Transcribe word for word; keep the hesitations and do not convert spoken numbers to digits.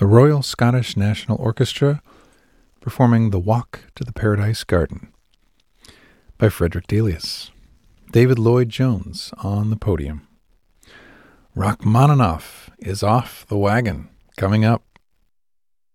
the Royal Scottish National Orchestra performing The Walk to the Paradise Garden by Frederick Delius. David Lloyd Jones on the podium. Rachmaninoff is off the wagon. Coming up,